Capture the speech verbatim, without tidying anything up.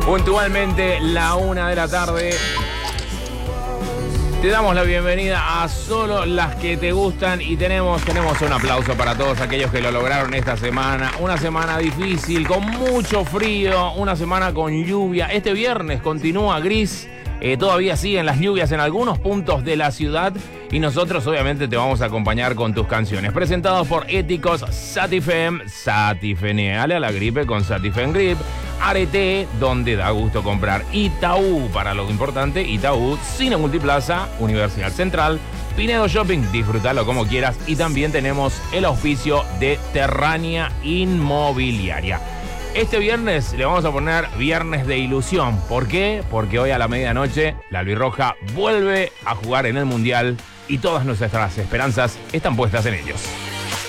Puntualmente la una de la tarde. Te damos la bienvenida a Solo las que te gustan y tenemos, tenemos un aplauso para todos aquellos que lo lograron esta semana. Una semana difícil, con mucho frío, una semana con lluvia. Este viernes continúa gris. Eh, todavía siguen las lluvias en algunos puntos de la ciudad y nosotros obviamente te vamos a acompañar con tus canciones. Presentados por Éticos Satifem, Satifeneale a la gripe con Satifen Grip, Arete, donde da gusto comprar, Itaú, para lo importante, Itaú, Cine Multiplaza, Universidad Central, Pinedo Shopping, disfrútalo como quieras y también tenemos el auspicio de Terrania Inmobiliaria. Este viernes le vamos a poner Viernes de Ilusión. ¿Por qué? Porque hoy a la medianoche la albirroja vuelve a jugar en el Mundial y todas nuestras esperanzas están puestas en ellos.